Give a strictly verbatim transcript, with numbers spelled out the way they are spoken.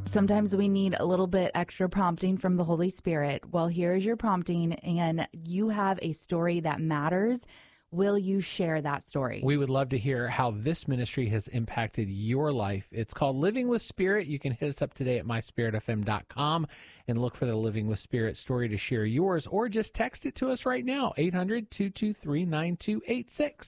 Sometimes we need a little bit extra prompting from the Holy Spirit. Well, here is your prompting, and you have a story that matters. Will you share that story? We would love to hear how this ministry has impacted your life. It's called Living with Spirit. You can hit us up today at my spirit f m dot com and look for the Living with Spirit story to share yours, or just text it to us right now, eight hundred, two two three, nine two eight six.